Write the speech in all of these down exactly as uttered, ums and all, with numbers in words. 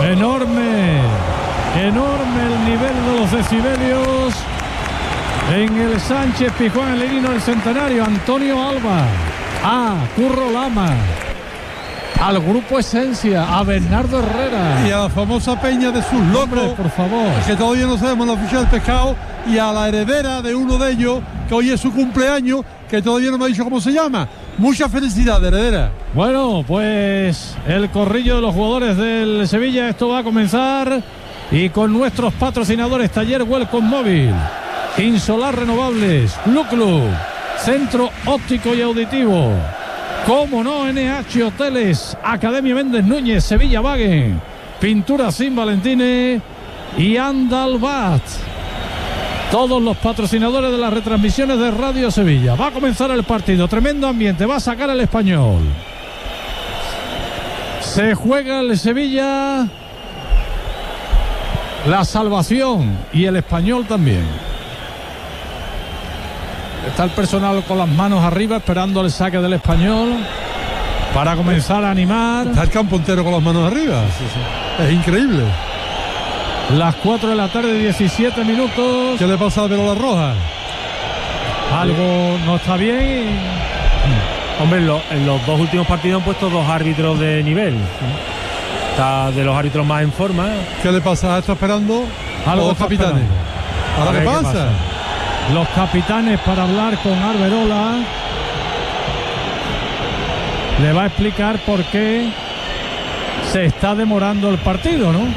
Enorme, enorme el nivel de los decibelios en el Sánchez Pizjuán, el himno del centenario. Antonio Alba, a Curro Lama, al Grupo Esencia, a Bernardo Herrera y a la famosa peña de sus locos, por favor, que todavía no sabemos la oficial del pescado, y a la heredera de uno de ellos, que hoy es su cumpleaños, que todavía no me ha dicho cómo se llama. Mucha felicidad, heredera. Bueno, pues el corrillo de los jugadores del Sevilla, esto va a comenzar, y con nuestros patrocinadores: Taller Welcome Móvil, Insolar Renovables, Club Club, Centro Óptico y Auditivo, como no, N H Hoteles, Academia Méndez Núñez, Sevilla Wagen, Pintura Sin Valentine y Andalbat. Todos los patrocinadores de las retransmisiones de Radio Sevilla. Va a comenzar el partido, tremendo ambiente, va a sacar el Español. Se juega el Sevilla, la salvación, y el Español también. Está el personal con las manos arriba esperando el saque del Español para comenzar a animar. Está el campo entero con las manos arriba. Sí, sí. Es increíble. Las cuatro de la tarde, diecisiete minutos. ¿Qué le pasa a Verola Roja? Algo no está bien. Hombre, en, lo, en los dos últimos partidos han puesto dos árbitros de nivel. Está de los árbitros más en forma. ¿Qué le pasa? ¿Está esperando a los dos capitanes? ¿Ahora qué pasa? qué pasa? Los capitanes para hablar con Arberola. Le va a explicar por qué se está demorando el partido, ¿no?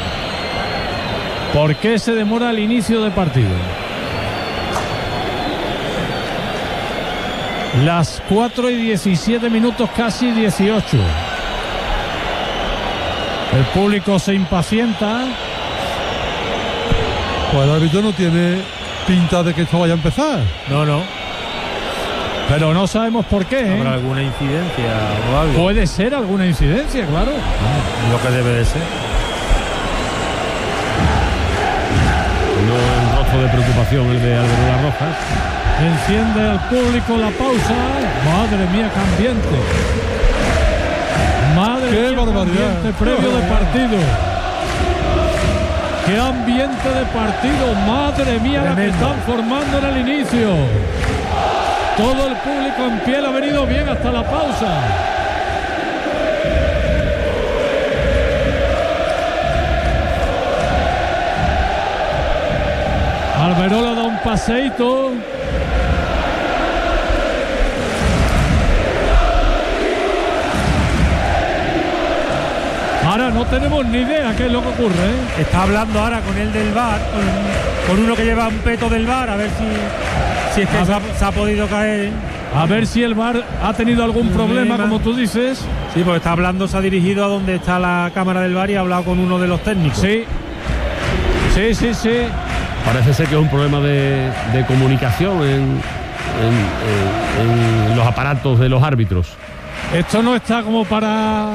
¿Por qué se demora el inicio del partido? Las cuatro y diecisiete minutos, casi dieciocho. El público se impacienta. Pues el árbitro no tiene pinta de que esto vaya a empezar. No, no. Pero no sabemos por qué. ¿Habrá ¿eh? alguna incidencia o algo? Puede ser alguna incidencia, claro. Ah, lo que debe de ser. Un rostro de preocupación el de Arberola Rojas. Enciende el público la pausa. Madre mía, qué ambiente. Madre qué mía, barbaridad. Ambiente previo de partido. Qué ambiente de partido. Madre mía, la que están formando en el inicio. Todo el público en pie, le ha venido bien hasta la pausa. Arberola da un paseíto. Ahora no tenemos ni idea qué es lo que ocurre, ¿eh? Está hablando ahora con el del V A R, con, con uno que lleva un peto del V A R, a ver si, si es que se ha, se ha podido caer. A ver si el V A R ha tenido algún problema, como tú dices. Sí, porque está hablando, se ha dirigido a donde está la cámara del V A R y ha hablado con uno de los técnicos. Sí, sí, sí, sí. Parece ser que es un problema de, de comunicación en, en, en, en los aparatos de los árbitros. Esto no está como para...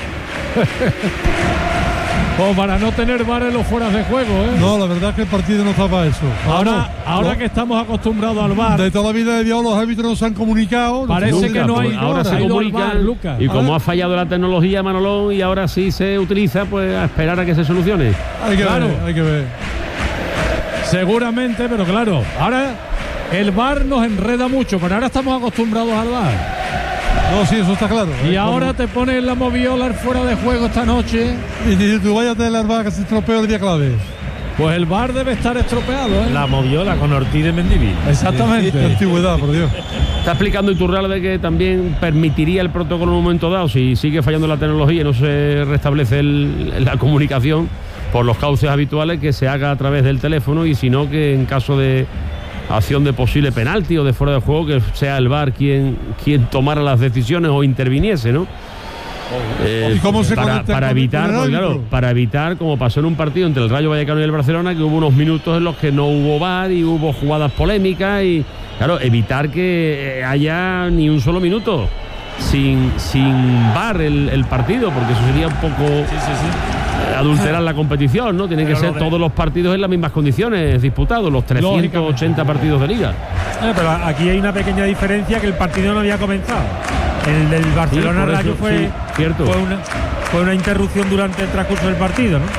como para no tener V A R en los fueras de juego, ¿eh? No, la verdad es que el partido no está para eso. Ahora, Vamos, ahora no. que estamos acostumbrados al V A R. De toda la vida de Dios, los árbitros no se han comunicado. Parece no se que no hay. Ahora no, se comunican, Lucas. y como ha fallado la tecnología, Manolón, y ahora sí se utiliza, pues a esperar a que se solucione. Hay que claro. ver, hay que ver. Seguramente, pero claro, ahora el V A R nos enreda mucho, pero ahora estamos acostumbrados al V A R. No, sí, eso está claro. Y ¿eh? ahora Como... te pones la moviola fuera de juego esta noche. Y dices tú, váyate de la armada que se estropeó el día clave. Pues el V A R debe estar estropeado, ¿eh? La moviola con Ortiz de Mendivil. Exactamente. Qué antigüedad, por Dios. Está explicando Iturralde que también permitiría el protocolo en un momento dado, si sigue fallando la tecnología y no se restablece el, la comunicación por los cauces habituales, que se haga a través del teléfono, y si no, que en caso de acción de posible penalti o de fuera de juego, que sea el V A R quien, quien tomara las decisiones o interviniese, ¿no? Eh, ¿Y cómo se para, para evitar, pues, claro, para evitar, como pasó en un partido entre el Rayo Vallecano y el Barcelona, que hubo unos minutos en los que no hubo V A R y hubo jugadas polémicas, y claro, evitar que haya ni un solo minuto sin, sin V A R el, el partido, porque eso sería un poco sí, sí, sí. adulterar la competición, ¿no? Tienen pero que ser de... todos los partidos en las mismas condiciones disputados, los trescientos ochenta partidos de liga. Eh, pero aquí hay una pequeña diferencia, que el partido no había comenzado. El del Barcelona sí, Rayo fue, sí, cierto. fue una, fue una interrupción durante el transcurso del partido, ¿no?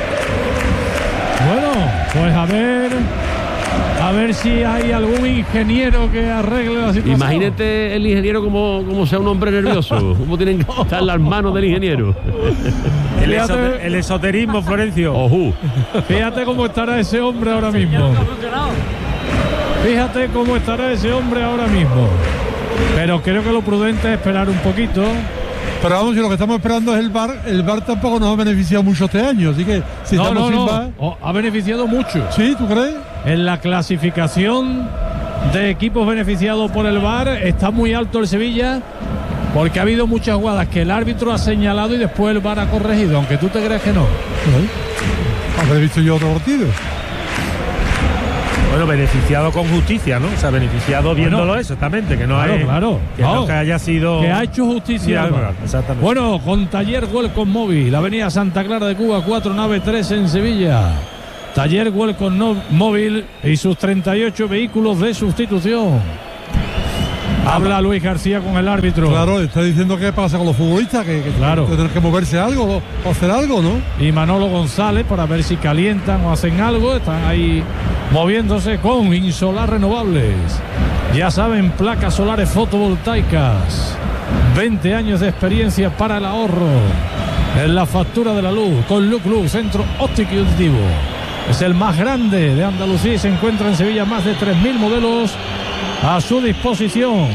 Bueno, pues a ver, a ver si hay algún ingeniero que arregle la situación. Imagínate el ingeniero como, como sea un hombre nervioso, cómo tienen que estar las manos del ingeniero. El, esoter, el esoterismo, Florencio. Ojú. Fíjate cómo estará ese hombre ahora mismo. Fíjate cómo estará ese hombre ahora mismo. Pero creo que lo prudente es esperar un poquito. Pero vamos, si lo que estamos esperando es el V A R, el V A R tampoco nos ha beneficiado mucho este año, así que si no, estamos no, sin no. V A R... Oh, ha beneficiado mucho. ¿Sí? ¿Tú crees? En la clasificación de equipos beneficiados por el V A R está muy alto el Sevilla, porque ha habido muchas jugadas que el árbitro ha señalado y después el V A R ha corregido, aunque tú te creas que no. ¿Sí? Habré visto yo otro partido. Bueno, beneficiado con justicia, ¿no? O sea, beneficiado viéndolo bueno, exactamente, que no claro, hay, claro. que no, no que haya sido que ha hecho justicia. Sí, exactamente. Bueno, con Taller Welcome Móvil, Avenida Santa Clara de Cuba, cuatro nave tres en Sevilla. Taller Welcome no, Móvil y sus treinta y ocho vehículos de sustitución. Habla Luis García con el árbitro. Claro, está diciendo qué pasa con los futbolistas, que, que claro. tienen que moverse algo o, o hacer algo, ¿no? Y Manolo González para ver si calientan o hacen algo. Están ahí moviéndose con Insolar Renovables. Ya saben, placas solares fotovoltaicas. veinte años de experiencia para el ahorro en la factura de la luz. Con Look Luz, centro óptico y auditivo. Es el más grande de Andalucía y se encuentra en Sevilla. Más de tres mil modelos a su disposición.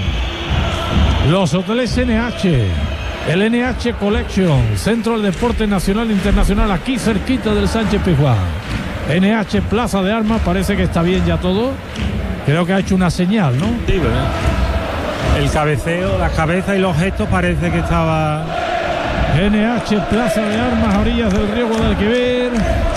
Los hoteles N H, el N H Collection, Centro del Deporte Nacional e Internacional, aquí cerquita del Sánchez Pizjuán. N H Plaza de Armas, parece que está bien ya todo. Creo que ha hecho una señal, ¿no? Sí, ¿verdad? El cabeceo, la cabeza y los gestos parece que estaba... N H Plaza de Armas, a orillas del río Guadalquivir.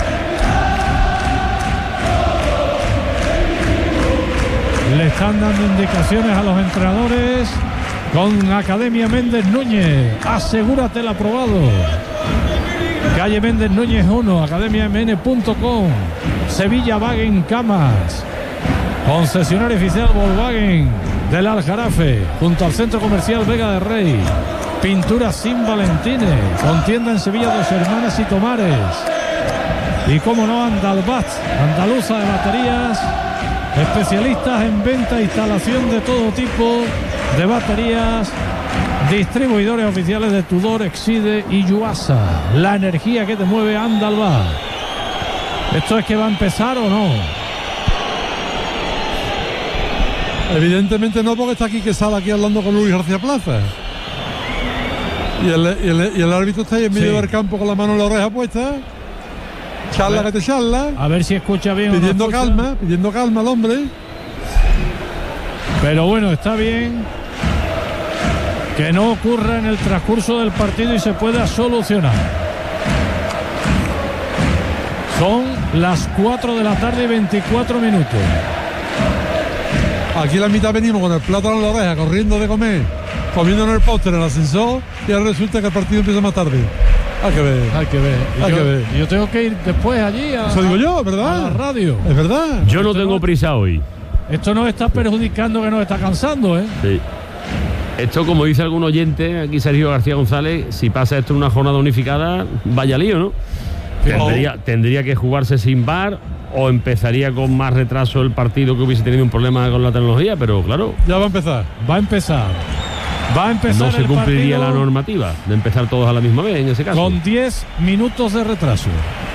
Le están dando indicaciones a los entrenadores con Academia Méndez Núñez. Asegúrate el aprobado. Calle Méndez Núñez uno, academia m n punto com. Sevilla Wagen Camas, concesionario oficial Volkswagen del Aljarafe, junto al Centro Comercial Vega de Rey. Pintura Sin Valentines, con tienda en Sevilla Dos Hermanas y Tomares. Y como no, Andalbat, andaluza de baterías. Especialistas en venta e instalación de todo tipo de baterías. Distribuidores oficiales de Tudor, Exide y Yuasa. La energía que te mueve, Andalba. ¿Esto es que va a empezar o no? Evidentemente no, porque está aquí que sale aquí hablando con Luis García Plaza. Y el, y el, y el árbitro está ahí en medio sí. del campo con la mano en la oreja puesta. Charla que te charla. A ver si escucha bien. Pidiendo o no escucha. calma, pidiendo calma al hombre. Pero bueno, está bien que no ocurra en el transcurso del partido y se pueda solucionar. Son las cuatro de la tarde y veinticuatro minutos. Aquí la mitad venimos con el plátano en la oreja, corriendo de comer, comiendo en el póster, en el ascensor, y ahora resulta que el partido empieza más tarde. Hay que ver. Hay que ver. Hay yo, que ver. Yo tengo que ir después allí a, Eso digo yo, ¿verdad? a la radio. Es verdad. Yo no tengo prisa hoy. Esto nos está perjudicando, que nos está cansando, ¿eh? Sí. Esto, como dice algún oyente, aquí Sergio García González, si pasa esto en una jornada unificada, vaya lío, ¿no? Tendría, tendría que jugarse sin V A R o empezaría con más retraso el partido que hubiese tenido un problema con la tecnología, pero claro. Ya va a empezar. Va a empezar. Va a empezar. No se el cumpliría partido la normativa de empezar todos a la misma vez en ese caso. Con diez minutos de retraso.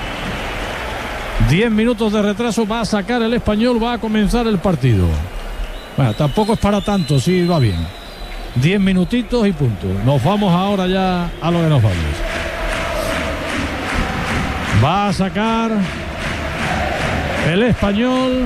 diez minutos de retraso va a sacar el Español, va a comenzar el partido. Bueno, tampoco es para tanto, sí va bien. diez minutitos y punto. Nos vamos ahora ya a lo que nos vamos. Va a sacar el Español.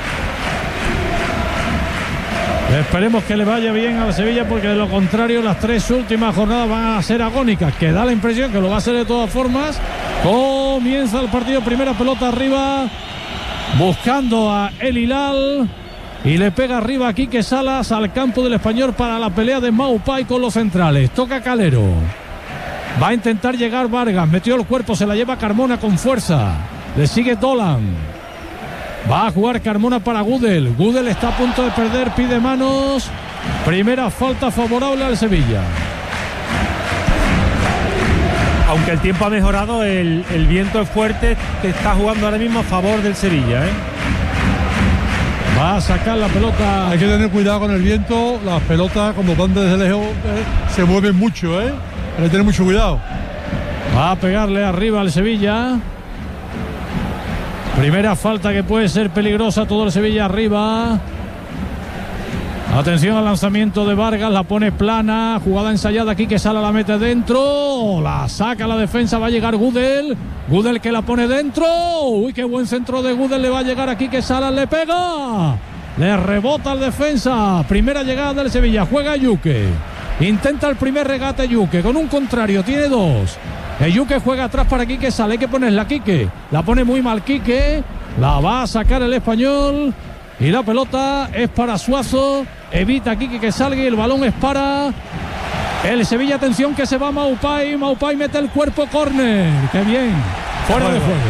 Esperemos que le vaya bien a la Sevilla, porque de lo contrario las tres últimas jornadas van a ser agónicas, que da la impresión que lo va a ser de todas formas. Comienza el partido, primera pelota arriba, buscando a El Hilal, y le pega arriba a Quique Salas al campo del Español para la pelea de Maupay con los centrales. Toca Calero, va a intentar llegar Vargas, metió el cuerpo, se la lleva Carmona con fuerza, le sigue Dolan. Va a jugar Carmona para Gudel. Gudel está a punto de perder, pide manos. Primera falta favorable al Sevilla. aunque el tiempo ha mejorado, el, el viento es fuerte, que está jugando ahora mismo a favor del Sevilla, ¿eh? Va a sacar la pelota. Hay que tener cuidado con el viento. Las pelotas, cuando van desde lejos, eh, se mueven mucho, ¿eh? Hay que tener mucho cuidado. Va a pegarle arriba al Sevilla. Primera falta que puede ser peligrosa. Todo el Sevilla arriba. Atención al lanzamiento de Vargas. La pone plana. Jugada ensayada aquí, que Sala la mete dentro. La saca la defensa. Va a llegar Gudel. Gudel que la pone dentro. Uy, qué buen centro de Gudel. Le va a llegar aquí, que Sala le pega. Le rebota al defensa. Primera llegada del Sevilla. Juega Yuque. Intenta el primer regate Yuque. Con un contrario. Tiene dos. El Yuque juega atrás para Quique Sala. Hay que ponerla Quique. La pone muy mal Quique. La va a sacar el español. Y la pelota es para Suazo. Evita Quique que salga y el balón es para el Sevilla. Atención que se va Maupay. Maupay mete el cuerpo, córner. Qué bien. Fuera de juego.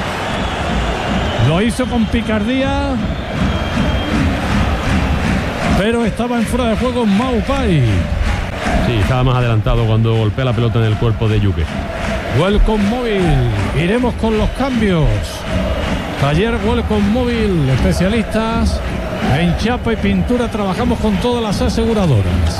Lo hizo con picardía, pero estaba en fuera de juego Maupay. Sí, estaba más adelantado cuando golpea la pelota en el cuerpo de Yuque. Welcome Móvil. Iremos con los cambios. Taller Welcome Móvil, especialistas en chapa y pintura. Trabajamos con todas las aseguradoras.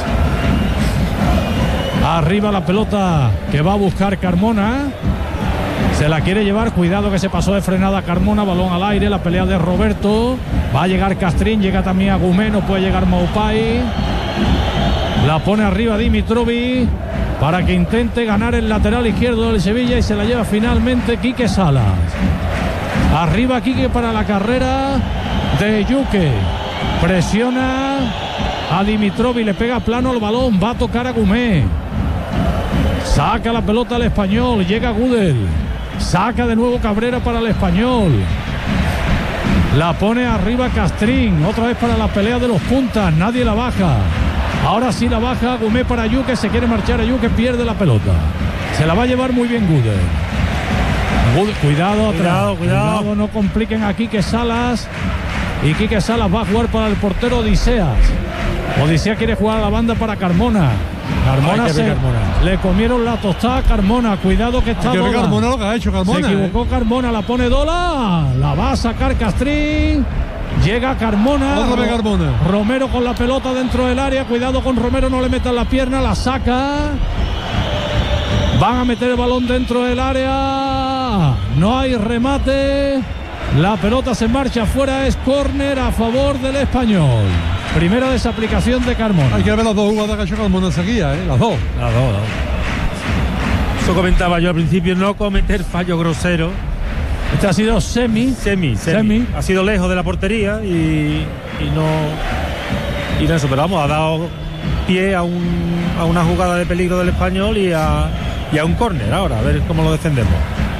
Arriba la pelota que va a buscar Carmona. Se la quiere llevar. Cuidado que se pasó de frenada Carmona. Balón al aire. La pelea de Roberto. Va a llegar Castrín. Llega también Agumé. No puede llegar Maupay. La pone arriba Dimitrovic para que intente ganar el lateral izquierdo del Sevilla. Y se la lleva finalmente Quique Salas. Arriba Quique para la carrera de Yuque. Presiona a Dimitrovic. Le pega plano al balón. Va a tocar a Gumé. Saca la pelota al español. Llega Gudel. Saca de nuevo Cabrera para el español. La pone arriba Castrín. Otra vez para la pelea de los puntas. Nadie la baja. Ahora sí la baja Gumé para Yuque. Se quiere marchar a Yuque. Pierde la pelota. Se la va a llevar muy bien Gudel. Cuidado, cuidado, cuidado, cuidado, no compliquen a Quique Salas. Y Quique Salas va a jugar para el portero Odiseas. Odiseas quiere jugar a la banda para Carmona. Carmona, se, Carmona. Le comieron la tostada a Carmona. Cuidado que está Dola. Carmona lo que ha hecho Carmona. Se equivocó eh. Carmona, la pone Dola. La va a sacar Castrín. Llega Carmona. Otra vez Carmona. Romero con la pelota dentro del área. Cuidado con Romero, no le metan la pierna. La saca. Van a meter el balón dentro del área. No hay remate. La pelota se marcha afuera. Es córner a favor del español. Primera desaplicación de Carmona. Hay que ver las dos jugadas que ha hecho Carmona enseguida, ¿eh? Las dos. Las dos, las dos. Eso comentaba yo al principio, no cometer fallo grosero. Este ha sido semi. Semi, semi. semi. Ha sido lejos de la portería y, y no. Y no eso, pero vamos, ha dado pie a, un, a una jugada de peligro del español y a, y a un córner ahora, a ver cómo lo defendemos.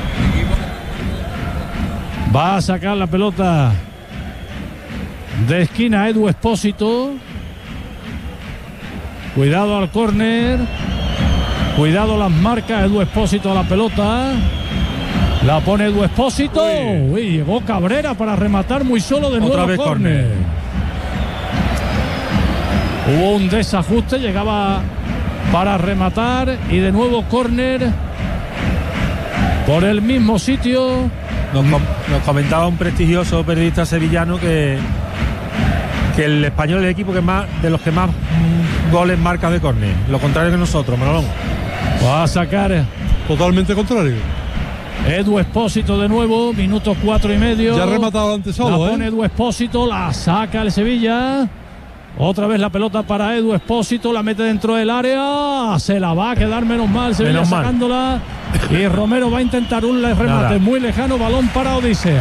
Va a sacar la pelota de esquina Edu Espósito. Cuidado al córner. Cuidado las marcas. Edu Espósito a la pelota. La pone Edu Espósito. Uy. Uy, llegó Cabrera para rematar muy solo de nuevo córner. Hubo un desajuste. Llegaba para rematar. Y de nuevo córner por el mismo sitio. Nos, nos comentaba un prestigioso periodista sevillano que, que el español es el equipo que más de los que más mm, goles marca de córner. Lo contrario que nosotros, Manolón. Va a sacar totalmente contrario. Edu Espósito de nuevo, minuto cuatro y medio. Ya ha rematado antes solo. La pone ¿eh? Edu Espósito, la saca el Sevilla. Otra vez la pelota para Edu Espósito, la mete dentro del área. Se la va a quedar menos mal, Sevilla menos sacándola. Mal. Y Romero va a intentar un remate Nada. muy lejano, balón para Odiseas.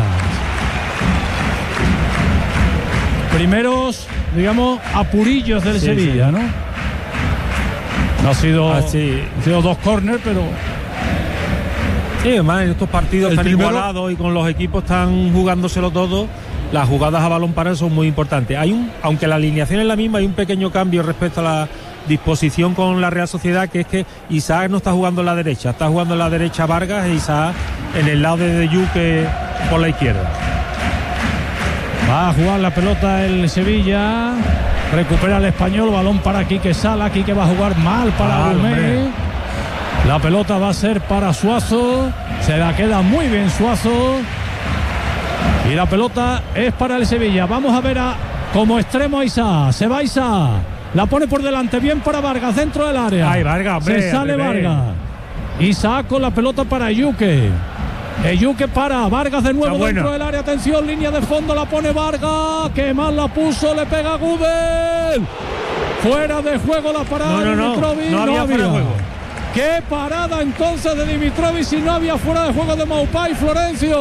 Primeros, digamos, apurillos del sí, Sevilla, sí. ¿no? No ha sido, ah, sí. ha sido dos córner, pero... Sí, además en estos partidos el tan primero... igualados y con los equipos tan jugándoselo todo, las jugadas a balón parado son muy importantes. Hay un, aunque la alineación es la misma, hay un pequeño cambio respecto a la disposición con la Real Sociedad, que es que Isaac no está jugando en la derecha, está jugando en la derecha Vargas e Isaac en el lado de Yuque por la izquierda. Va a jugar la pelota el Sevilla, recupera el español, balón para Quique Sala. Quique va a jugar mal para Gumé. La pelota va a ser para Suazo. Se la queda muy bien Suazo. Y la pelota es para el Sevilla. Vamos a ver a como extremo a Isa. Se va Isa. La pone por delante. Bien para Vargas dentro del área. Ay, Vargas, hombre, se sale Vargas. Isa con la pelota para Yuque. Yuque para Vargas de nuevo dentro bueno. del área. Atención, línea de fondo. La pone Vargas. Que mal la puso. Le pega a Gudel. Fuera de juego la parada. No, no, no. Dimitrovic. No había, no había. fuera de juego. Qué parada entonces de Dimitrovic si no había fuera de juego de Maupay, Florencio.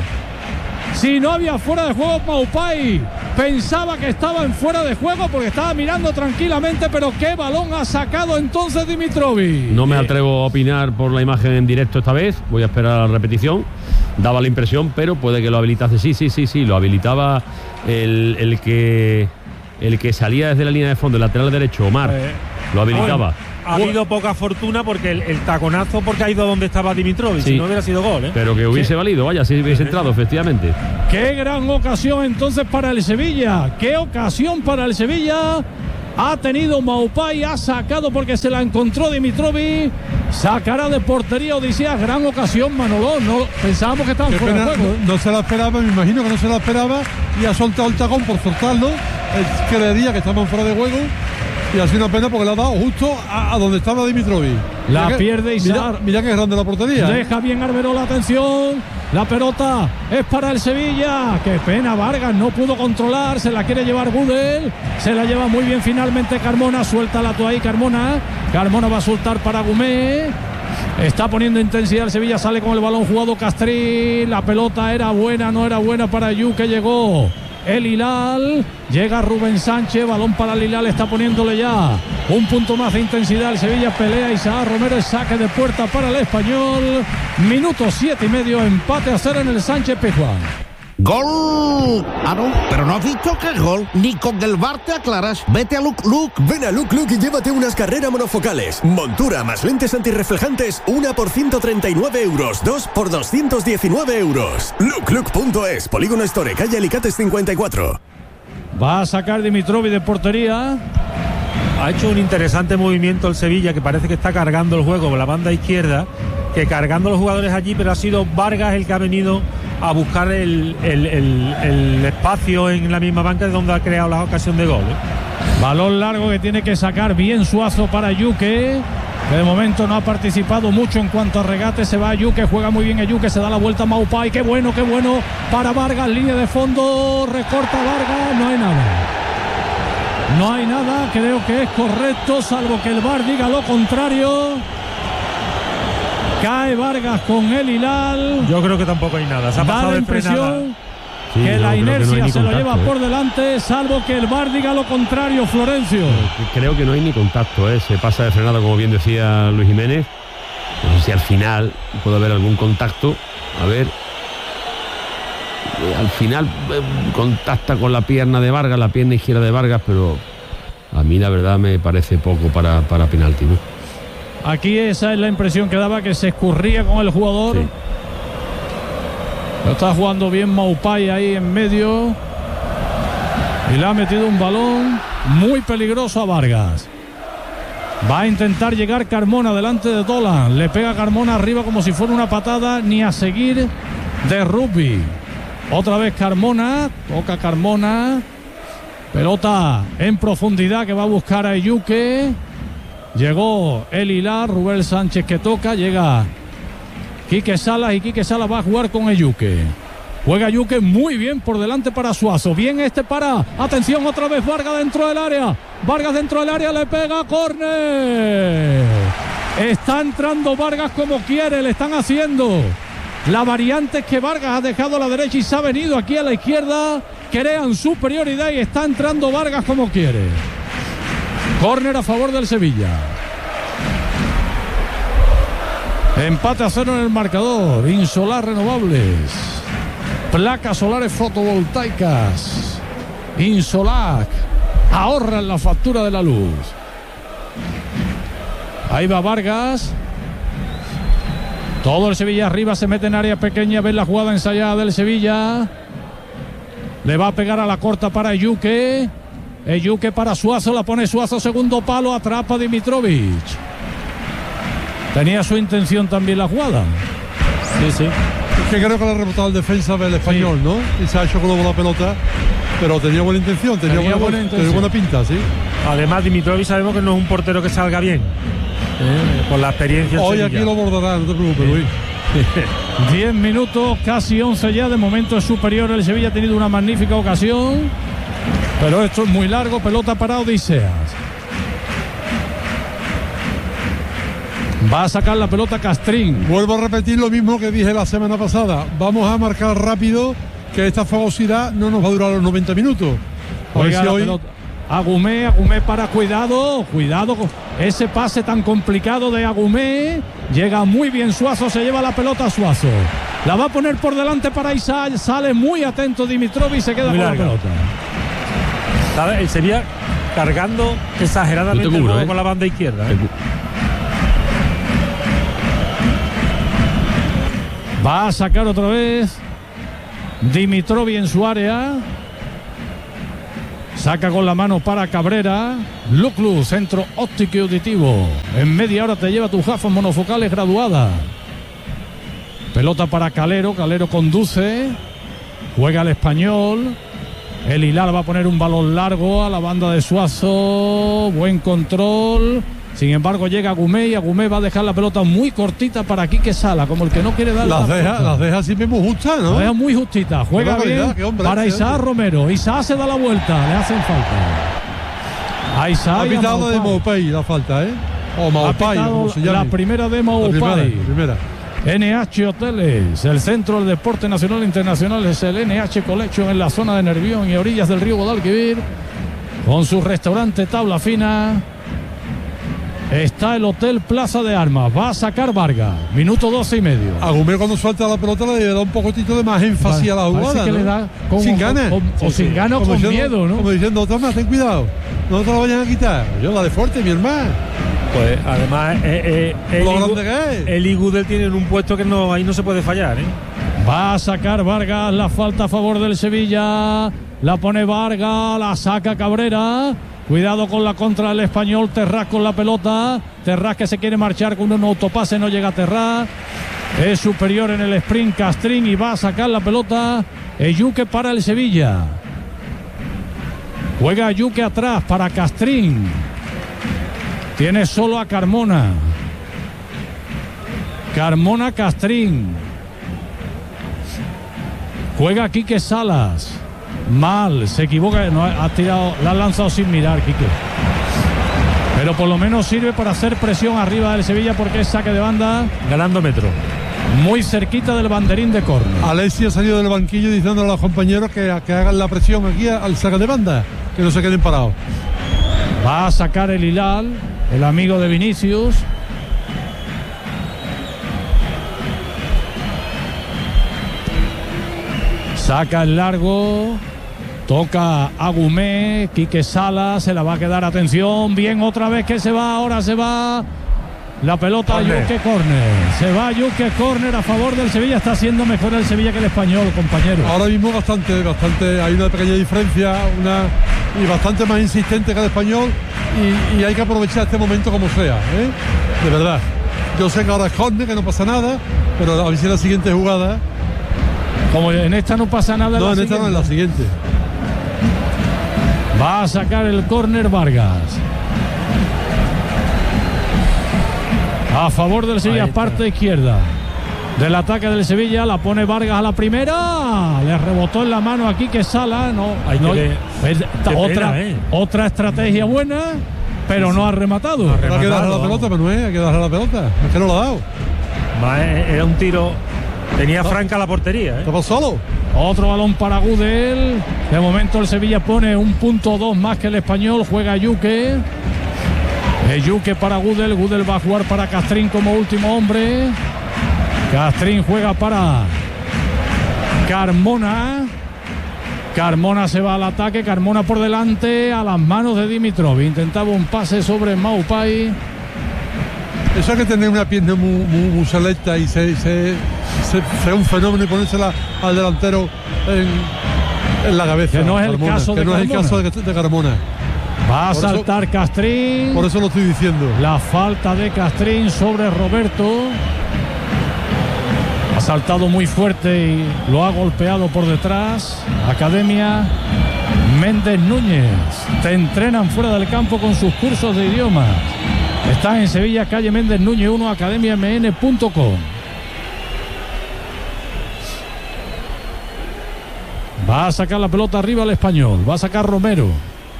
Si no había fuera de juego Maupay. Pensaba que estaba en fuera de juego porque estaba mirando tranquilamente, pero qué balón ha sacado entonces Dimitrovic. No me atrevo a opinar por la imagen en directo esta vez, voy a esperar a la repetición. Daba la impresión, pero puede que lo habilitase. Sí, sí, sí, sí, lo habilitaba el, el que el que salía desde la línea de fondo, el lateral derecho, Omar. Eh, lo habilitaba. Bueno. Ha habido poca fortuna porque el, el taconazo porque ha ido donde estaba Dimitrovic, sí. Si no hubiera sido gol, ¿eh? Pero que hubiese sí. valido, vaya, si hubiese entrado, efectivamente. Qué gran ocasión entonces para el Sevilla. Qué ocasión para el Sevilla. Ha tenido Maupay, ha sacado porque se la encontró Dimitrovic. Sacará de portería Odisea. Gran ocasión, Manolo. No pensábamos que estaban fuera de juego. No, no se la esperaba, me imagino que no se la esperaba. Y ha soltado el tacón por soltarlo. Él creería que estaban fuera de juego. Y ha sido una pena porque le ha dado justo a, a donde estaba Dimitrovic. La mira pierde Isar. Mira, mira que grande la portería. Deja bien Arbeloa la atención. La pelota es para el Sevilla. Qué pena, Vargas no pudo controlar. Se la quiere llevar Gudel. Se la lleva muy bien finalmente Carmona. Suéltala tú ahí, Carmona. Carmona va a soltar para Gumé. Está poniendo intensidad el Sevilla. Sale con el balón jugado Castrín. La pelota era buena, no era buena para Yu, que llegó el Hilal. Llega Rubén Sánchez, balón para el Hilal, está poniéndole ya un punto más de intensidad. El Sevilla pelea, Isaac Romero, saque de puerta para el Español. Minuto siete y medio, empate a cero en el Sánchez Pizjuán. ¡Gol! Ah, no, pero no has visto que es gol. Ni con el V A R te aclaras. Vete a Look Look. Ven a Look Look y llévate unas carreras monofocales. Montura más lentes antirreflejantes, una por ciento treinta y nueve euros, dos por doscientos diecinueve euros. look look punto es, Polígono Store, calle Alicates cincuenta y cuatro. Va a sacar Dimitrovic de portería. Ha hecho un interesante movimiento el Sevilla, que parece que está cargando el juego por la banda izquierda, que cargando los jugadores allí, pero ha sido Vargas el que ha venido a buscar el, el, el, el espacio en la misma banca de donde ha creado la ocasión de gol, ¿eh? Balón largo que tiene que sacar bien Suazo para Yuque, que de momento no ha participado mucho en cuanto a regate. Se va Yuque, juega muy bien Yuque, se da la vuelta a Maupay. Qué bueno, qué bueno para Vargas, línea de fondo, recorta Vargas, no hay nada. No hay nada, creo que es correcto, salvo que el V A R diga lo contrario. Cae Vargas con el Hilal. Yo creo que tampoco hay nada. Se ha pasado de frenada. Sí, que la inercia que no se contacto, lo lleva eh. por delante, salvo que el V A R diga lo contrario, Florencio. Creo que no hay ni contacto, ¿eh? Se pasa de frenada, como bien decía Luis Jiménez. No sé si al final puede haber algún contacto. A ver. Al final eh, contacta con la pierna de Vargas, la pierna izquierda de Vargas, pero a mí la verdad me parece poco para, para penalti, ¿no? Aquí esa es la impresión que daba, que se escurría con el jugador. Sí. Lo está jugando bien Maupay ahí en medio. Y le ha metido un balón muy peligroso a Vargas. Va a intentar llegar Carmona delante de Dolan. Le pega Carmona arriba como si fuera una patada, ni a seguir de rugby. Otra vez Carmona. Toca Carmona. Pelota en profundidad que va a buscar a Yuque. Llegó el Hilar, Rubén Sánchez que toca, llega Quique Salas y Quique Salas va a jugar con Yuque. Juega Yuque muy bien por delante para Suazo. Bien este para, atención otra vez Vargas dentro del área. Vargas dentro del área, le pega, córner. Está entrando Vargas como quiere, le están haciendo. La variante es que Vargas ha dejado a la derecha y se ha venido aquí a la izquierda. Crean superioridad y está entrando Vargas como quiere. Córner a favor del Sevilla. Empate a cero en el marcador. Insolar Renovables. Placas solares fotovoltaicas. Insolac. Ahorran la factura de la luz. Ahí va Vargas. Todo el Sevilla arriba, se mete en área pequeña. Ven la jugada ensayada del Sevilla. Le va a pegar a la corta para Yuque. Yuque para Suazo, la pone Suazo, segundo palo, atrapa Dimitrovic. tenía su intención también la jugada. Sí, sí. Es que creo que le ha rebotado el defensa del Español, sí. ¿no? Y se ha hecho globo la pelota, pero tenía buena intención, tenía, tenía, buena, buena, intención. tenía buena pinta, sí. Además, Dimitrovic sabemos que no es un portero que salga bien. Eh, por la experiencia. Hoy aquí lo bordará, no te preocupes, sí. Luis. diez minutos, casi once ya. De momento es superior. El Sevilla ha tenido una magnífica ocasión, pero esto es muy largo. Pelota para Odiseas. Va a sacar la pelota Castrín. Vuelvo a repetir lo mismo que dije la semana pasada. Vamos a marcar rápido, que esta fogosidad no nos va a durar los noventa minutos. Juega la hoy... pelota. Agumé, Agumé para cuidado, cuidado con ese pase tan complicado de Agumé. Llega muy bien Suazo, se lleva la pelota Suazo. La va a poner por delante para Isaac, sale muy atento Dimitrovic y se queda muy con larga. La pelota. ¿Sabes? El Sevilla cargando exageradamente cubro, el ¿eh? Con la banda izquierda. ¿eh? Va a sacar otra vez Dimitrovic en su área. Saca con la mano para Cabrera. Luclu, centro óptico y auditivo. En media hora te lleva tus gafas monofocales graduadas. Pelota para Calero. Calero conduce. Juega el Español. El Hilal va a poner un balón largo a la banda de Suazo. Buen control. Sin embargo, llega Agumé y Agumé va a dejar la pelota muy cortita para Quique Sala, como el que no quiere dar las la deja, las deja así mismo justas, ¿no? Las deja muy justita. Juega bien para Isaac Romero. Isaac se da la vuelta, le hacen falta. A Isaac. Ha pitado de Maupay la falta, ¿eh? O Maupay, como se llama. La primera de Maupay. La primera, primera. N H Hoteles, el centro del deporte nacional e internacional es el N H Collection en la zona de Nervión y orillas del río Guadalquivir, con su restaurante Tabla Fina. Está el Hotel Plaza de Armas. Va a sacar Vargas. Minuto doce y medio. Agumé cuando suelta la pelota le da un poquitito de más énfasis vale, a la jugada, que ¿no? le da con, sin ganas. O, o sí, sin ganas o con diciendo, miedo, ¿no? Como diciendo, toma, ten cuidado. No te la vayan a quitar. Yo la de fuerte, mi hermano. Pues además eh, eh, lo el, grande que es. El Igudel tiene en un puesto que no, ahí no se puede fallar, ¿eh? Va a sacar Vargas. La falta a favor del Sevilla. La pone Vargas. La saca Cabrera. Cuidado con la contra del Español. Terrás con la pelota. Terrás que se quiere marchar con un autopase. No llega a Terrás. Es superior en el sprint Castrín y va a sacar la pelota Eyuque para el Sevilla. Juega Eyuque atrás para Castrín. Tiene solo a Carmona. Carmona Castrín. Juega Quique Salas. Mal, se equivoca, no ha tirado, la ha lanzado sin mirar, Quique. Pero por lo menos sirve para hacer presión arriba del Sevilla porque es saque de banda. Ganando metro. Muy cerquita del banderín de córner. Alessi ha salido del banquillo diciendo a los compañeros que, que hagan la presión aquí al saque de banda, que no se queden parados. Va a sacar el Hilal, el amigo de Vinicius. Saca el largo. Toca Agumé, Quique Sala, se la va a quedar, atención, bien otra vez que se va, ahora se va la pelota a Yuque Corner, se va Yuque Corner a favor del Sevilla, está siendo mejor el Sevilla que el Español, compañero. Ahora mismo bastante, bastante, hay una pequeña diferencia, una y bastante más insistente que el Español y, y hay que aprovechar este momento como sea, ¿eh? De verdad. Yo sé que ahora es corner, que no pasa nada, pero a ver si en la siguiente jugada. Como en esta no pasa nada. No, en, en esta no, en la siguiente. Va a sacar el córner Vargas. A favor del Sevilla, parte izquierda del ataque del Sevilla. La pone Vargas a la primera. Le rebotó en la mano aquí que Sala. No, hay no, que le, es, otra, pena, eh. otra estrategia buena, pero sí, no ha rematado. No ha rematado. Hay que darle la pelota, Manuel. Hay que darle la pelota. Es que no lo ha dado. Va, era un tiro. Tenía no. franca la portería, ¿eh? Estaba solo. Otro balón para Gudel. De momento el Sevilla pone un punto dos más que el Español. Juega Yuque. Yuque para Gudel. Gudel va a jugar para Castrín como último hombre. Castrín juega para Carmona. Carmona se va al ataque. Carmona por delante a las manos de Dimitrov. Intentaba un pase sobre Maupay. Eso hay que tener una pierna muy, muy, muy selecta y se, se, se, sea un fenómeno y ponérsela al delantero en, en la cabeza. Que no es el Carmona, caso de que no Carmona. es el caso de, de Carmona. Va a Por saltar eso, Castrín. Por eso lo estoy diciendo. La falta de Castrín sobre Roberto. Ha saltado muy fuerte y lo ha golpeado por detrás. Academia Méndez Núñez. Te entrenan fuera del campo con sus cursos de idiomas. Están en Sevilla, calle Méndez Núñez uno, academia m n punto com. Va a sacar la pelota arriba el Español. Va a sacar Romero.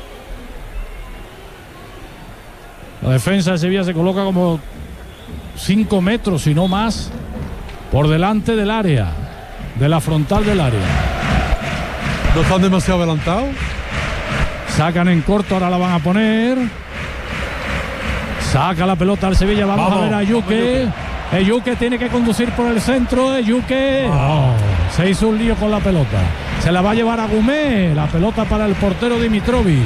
La defensa de Sevilla se coloca como cinco metros, si no más, por delante del área, de la frontal del área. ¿No están demasiado adelantados? Sacan en corto, ahora la van a poner. Saca la pelota al Sevilla, vamos, vamos a ver a Yuque. Yuque tiene que conducir por el centro. Yuque oh, se hizo un lío con la pelota. Se la va a llevar a Gumé. La pelota para el portero Dimitrovic.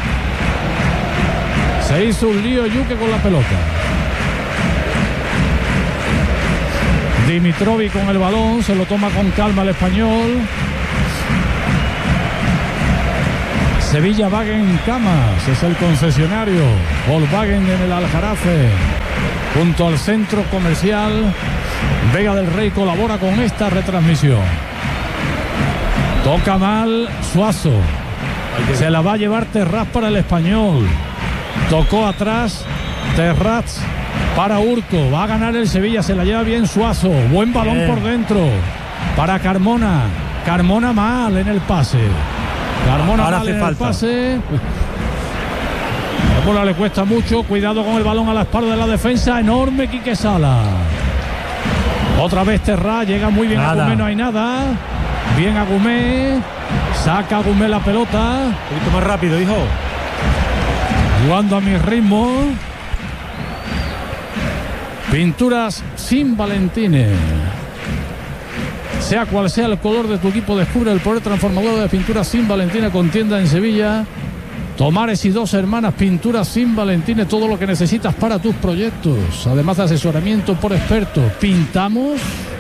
Se hizo un lío Yuque con la pelota. Dimitrovic con el balón, se lo toma con calma el Español. Sevilla Wagen Camas es el concesionario. Volkswagen en el Aljarafe, junto al centro comercial Vega del Rey, colabora con esta retransmisión. Toca mal Suazo. Se la va a llevar Terraz para el Español. Tocó atrás Terraz para Urco. Va a ganar el Sevilla. Se la lleva bien Suazo. Buen balón bien por dentro para Carmona. Carmona mal en el pase. Carmona ahora mal hace en falta. el pase. La bola le cuesta mucho. Cuidado con el balón a la espalda de la defensa. Enorme Quique Sala. Otra vez Terraz. Llega muy bien nada. a Gumé. No hay nada. Bien a Gumé. Saca a Gumé la pelota. Un poquito más rápido, hijo. Jugando a mi ritmo. Pinturas Sin Valentines. Sea cual sea el color de tu equipo, descubre el poder transformador de Pinturas Sin Valentines con tienda en Sevilla. Tomares y Dos Hermanas, Pinturas Sin Valentines, todo lo que necesitas para tus proyectos. Además de asesoramiento por expertos. Pintamos.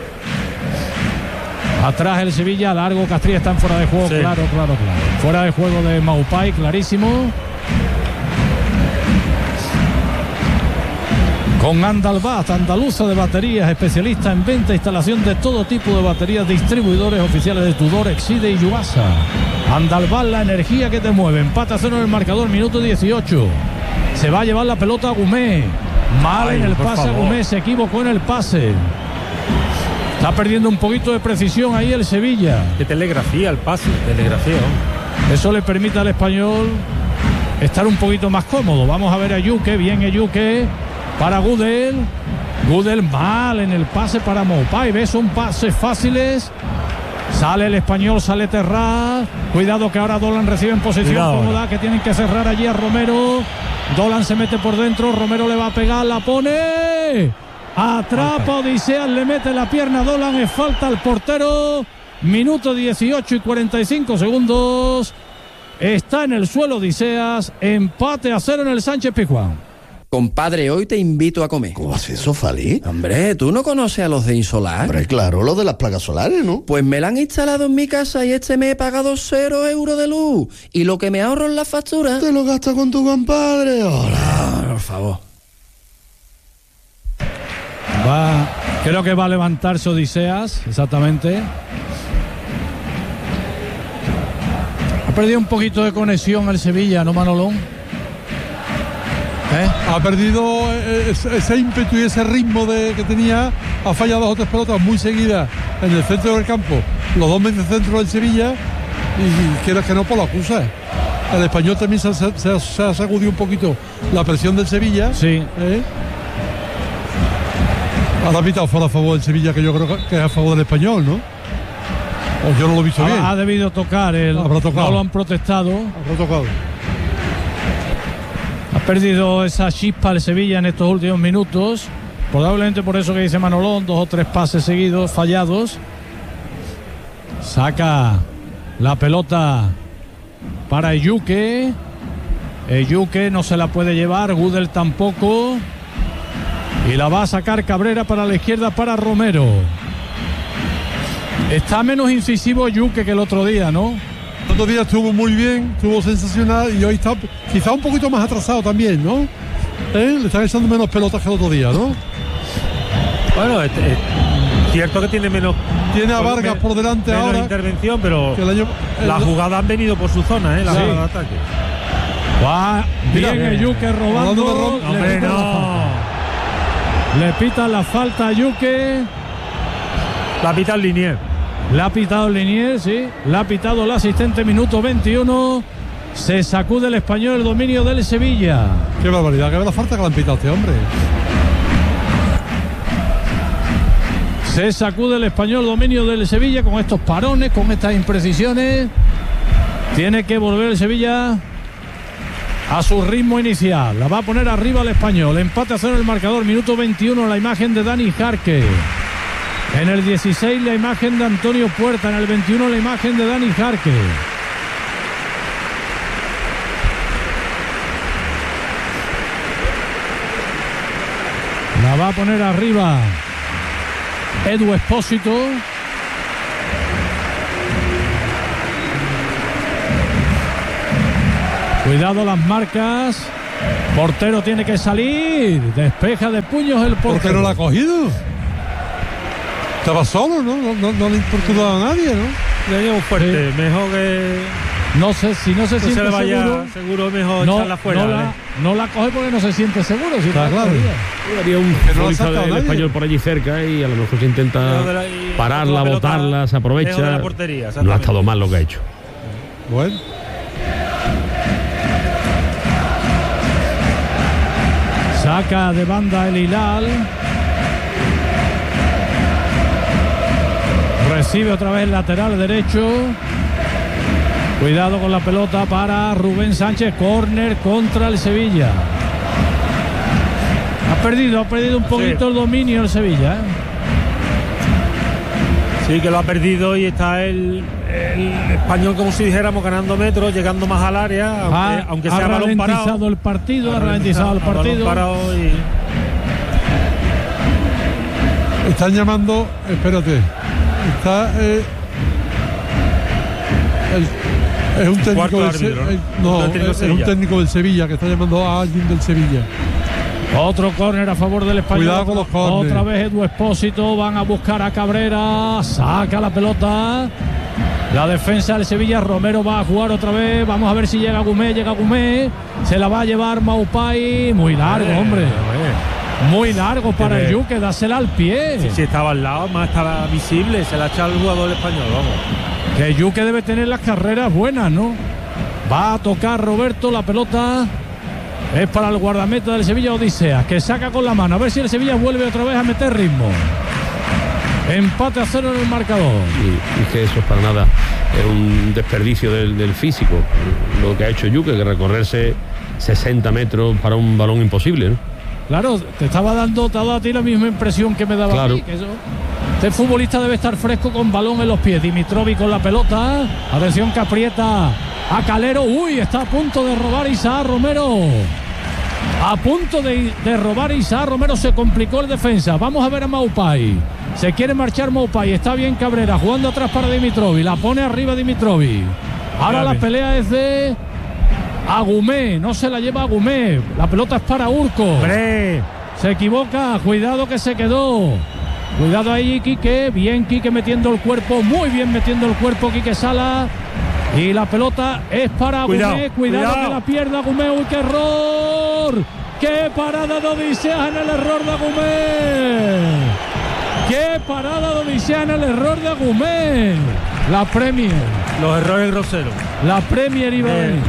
Atrás el Sevilla, largo, Castilla está en fuera de juego, sí. claro, claro, claro. Fuera de juego de Maupay, clarísimo. Con Andalbat, andaluza de baterías, especialista en venta e instalación de todo tipo de baterías, distribuidores oficiales de Tudor, Exide y Yuasa. Andalbat, la energía que te mueve. Empate a cero en el marcador, minuto dieciocho. Se va a llevar la pelota a Gumé. Mal Ay, en el pase a Gumé, se equivocó en el pase. Está perdiendo un poquito de precisión ahí el Sevilla. De telegrafía el pase, telegrafía. Eso le permite al Español estar un poquito más cómodo. Vamos a ver a Yuque, bien a Yuque. Para Gudel. Gudel mal en el pase para Maupay. ¿Ves? Son pases fáciles. Sale el Español, sale Terraz. Cuidado que ahora Dolan recibe en posición Cuidado. cómoda, que tienen que cerrar allí a Romero. Dolan se mete por dentro. Romero le va a pegar, la pone. Atrapa Odiseas, le mete la pierna a Dolan. Es falta al portero. Minuto dieciocho y cuarenta y cinco segundos. Está en el suelo Odiseas. Empate a cero en el Sánchez Pizjuán. Compadre, hoy te invito a comer. ¿Cómo haces eso, Fali? Hombre, ¿tú no conoces a los de Insolar? Hombre, claro, lo de las placas solares, ¿no? Pues me la han instalado en mi casa y este mes he pagado cero euros de luz. Y lo que me ahorro en la factura... Te lo gastas con tu compadre. Hola. Ah, por favor. Va, creo que va a levantarse Odiseas, exactamente. Ha perdido un poquito de conexión el Sevilla, ¿no, Manolón? ¿Eh? Ha perdido ese, ese ímpetu y ese ritmo de, que tenía. Ha fallado dos o tres pelotas muy seguidas en el centro del campo. Los dos mediocentros del Sevilla. Y quieras que no, por lo acusa. El Español también se, se, se, se ha sacudido un poquito la presión del Sevilla. Sí. ¿Eh? Ahora ha pitado fuera a favor del Sevilla, que yo creo que es a favor del Español, ¿no? O yo no lo he visto ha, bien. Ha debido tocar. El, Habrá tocado. No lo han protestado. Habrá tocado. Ha perdido esa chispa el Sevilla en estos últimos minutos. Probablemente por eso que dice Manolón, dos o tres pases seguidos fallados. Saca la pelota para Yuque. Yuque no se la puede llevar, Gudel tampoco. Y la va a sacar Cabrera para la izquierda para Romero. Está menos incisivo Yuque que el otro día, ¿no? El otro día estuvo muy bien, estuvo sensacional y hoy está quizá un poquito más atrasado también, ¿no? ¿Eh? Le están echando menos pelotas que el otro día, ¿no? Bueno, es, es cierto que tiene menos. Tiene a Vargas por, por delante menos ahora. intervención, pero el año, el las jugadas han venido por su zona, ¿eh? La sí. jugada de ataque. Va bien el Yuque robando. No, hombre, no. Le pita la falta a Yuque. La pita el Linier. La ha pitado el Linier, sí. La ha pitado el asistente, minuto veintiuno. Se sacude el Español el dominio del Sevilla. Qué barbaridad, qué la falta que le han pitado a este hombre. Se sacude el Español el dominio del Sevilla con estos parones, con estas imprecisiones. Tiene que volver el Sevilla a su ritmo inicial. La va a poner arriba el Español. Empate a cero el marcador. Minuto veintiuno. La imagen de Dani Jarque. En el dieciséis la imagen de Antonio Puerta. En el veintiuno la imagen de Dani Jarque. La va a poner arriba Edu Expósito. Cuidado las marcas. Portero tiene que salir. Despeja de puños el portero. ¿Por qué no la ha cogido? Estaba solo, ¿no? No, no, no le importaba a nadie, ¿no? Le dio un fuerte, sí. Mejor que. No sé si no se no siente se le vaya, seguro. Seguro mejor no, echarla fuera. No la, no la coge porque no se siente seguro. Si está claro. Había un futbolista del nadie. Español por allí cerca y a lo mejor se intenta la, pararla, botarla, se aprovecha. De la portería, no ha estado mal lo que ha hecho. Bueno. Saca de banda el Hilal. Recibe otra vez el lateral derecho. Cuidado con la pelota para Rubén Sánchez. Córner contra el Sevilla. Ha perdido, ha perdido un poquito sí. el dominio el Sevilla. ¿eh? Sí, que lo ha perdido y está el, el Español, como si dijéramos, ganando metros, llegando más al área, aunque, ha, aunque sea ha balón parado. ralentizado el partido, ha ralentizado el partido. Parado y... Están llamando, espérate, está eh, el, es un técnico del árbitro, ¿no? el, no, es, es un técnico del Sevilla que está llamando a alguien del Sevilla. Otro córner a favor del Español. Cuidado con los córneres. Otra vez Edu Expósito. Van a buscar a Cabrera. Saca la pelota. La defensa del Sevilla. Romero va a jugar otra vez. Vamos a ver si llega Gumé. Llega Gumé. Se la va a llevar Maupay. Muy largo, eh, hombre. Eh. Muy largo para el Yuque. Dásela al pie. Si sí, sí, estaba al lado, más estaba visible. Se la ha echado el jugador español. Vamos. Que Yuque debe tener las carreras buenas, ¿no? Va a tocar Roberto la pelota. Es para el guardameta del Sevilla, Odisea, que saca con la mano. A ver si el Sevilla vuelve otra vez a meter ritmo. Empate a cero en el marcador. Y, y que eso es para nada es un desperdicio del, del físico. Lo que ha hecho Yuque, que recorrerse sesenta metros para un balón imposible, ¿no? Claro, te estaba dando, te ha dado a ti la misma impresión que me daba claro. a mí. Que eso, este futbolista debe estar fresco con balón en los pies. Dimitrovic con la pelota. Atención que aprieta a Calero. Uy, está a punto de robar Isaac Romero. A punto de, de robar Isaac Romero. Se complicó el defensa. Vamos a ver a Maupay. Se quiere marchar Maupay. Está bien Cabrera jugando atrás para Dimitrovic. La pone arriba Dimitrovic. Ahora la pelea es de Agumé. No se la lleva Agumé. La pelota es para Urco. ¡Hombre! Se equivoca. Cuidado que se quedó. Cuidado ahí, Quique. Bien, Quique metiendo el cuerpo. Muy bien metiendo el cuerpo, Quique Sala. Y la pelota es para cuidado, Gumé. Cuidado, cuidado que la pierda Gumé. ¡Uy, qué error! ¡Qué parada de Odisea en el error de Gumé! ¡Qué parada de Odisea en el error de Gumé! La Premier. Los errores groseros. La Premier iba a venir.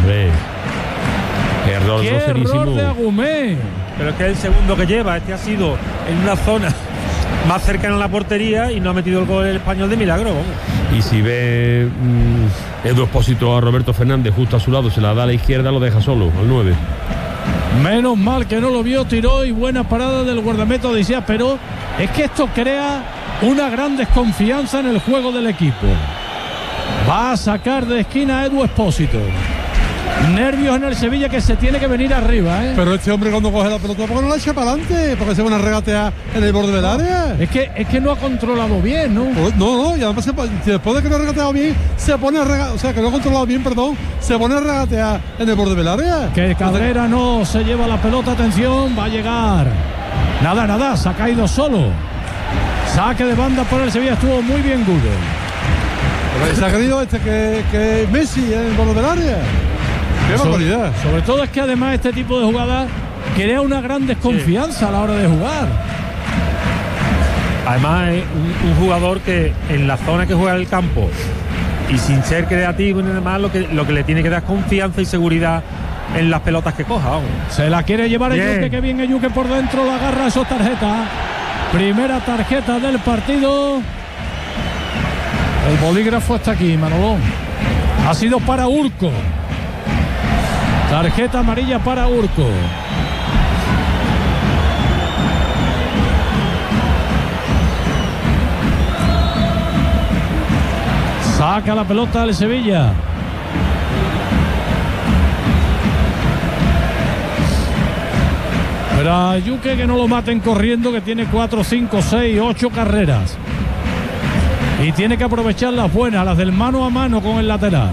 ¡Qué error ¡Qué groserísimo! error de Agumé! Pero es que es el segundo que lleva. Este ha sido en una zona más cercana a la portería y no ha metido el gol el Español de milagro. Vamos. Y si ve mmm, Edu Expósito a Roberto Fernández justo a su lado, se la da a la izquierda, lo deja solo, al nueve. Menos mal que no lo vio, tiró y buena parada del guardameta Odisea, pero es que esto crea una gran desconfianza en el juego del equipo. Va a sacar de esquina a Edu Expósito. Nervios en el Sevilla, que se tiene que venir arriba, ¿eh? Pero este hombre cuando coge la pelota, ¿por qué no la echa para adelante? Porque se pone a regatear en el borde del área. Es que, es que no ha controlado bien, ¿no? Pues no, no, y además se, después de que no ha regateado bien, se pone a regatear, o sea, que no ha controlado bien, perdón, se pone a regatear en el borde del área. Que Cabrera no se lleva la pelota, atención, va a llegar. Nada, nada, se ha caído solo. Saque de banda por el Sevilla, estuvo muy bien Google. Se ha querido este que, que Messi en el borde del área. ¡Qué barbaridad! Sobre, sobre todo es que además este tipo de jugadas crea una gran desconfianza sí. a la hora de jugar. Además es un, un jugador que en la zona que juega el campo y sin ser creativo y nada más, lo que, lo que le tiene que dar confianza y seguridad en las pelotas que coja. Vamos. Se la quiere llevar Eyuke, que bien Eyuke por dentro, la agarra, eso tarjeta. Primera tarjeta del partido. El bolígrafo está aquí, Manolón. Ha sido para Urco. Tarjeta amarilla para Urco. Saca la pelota del Sevilla. Pero a Yuque que no lo maten corriendo, que tiene cuatro, cinco, seis, ocho carreras. Y tiene que aprovechar las buenas, las del mano a mano con el lateral.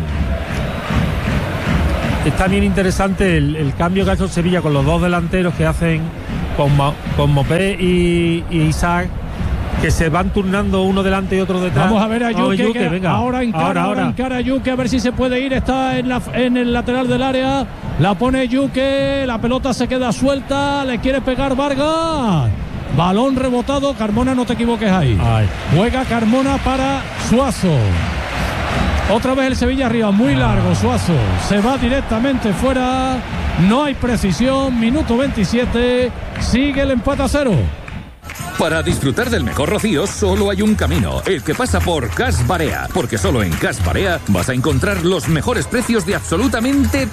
Es también interesante el, el cambio que ha hecho Sevilla con los dos delanteros que hacen con, con Mopé y, y Isaac, que se van turnando uno delante y otro detrás. Vamos a ver a Yuque, Yuque que venga. ahora encara, ahora, ahora. encara a Yuque, a ver si se puede ir. Está en, la, en el lateral del área, la pone Yuque, la pelota se queda suelta, le quiere pegar Vargas. Balón rebotado, Carmona, no te equivoques ahí. Ay. Juega Carmona para Suazo. Otra vez el Sevilla arriba, muy largo Suazo. Se va directamente fuera. No hay precisión. Minuto veintisiete. Sigue el empate a cero. Para disfrutar del mejor rocío solo hay un camino, el que pasa por Cas Barea, porque solo en Cas Barea vas a encontrar los mejores precios de absolutamente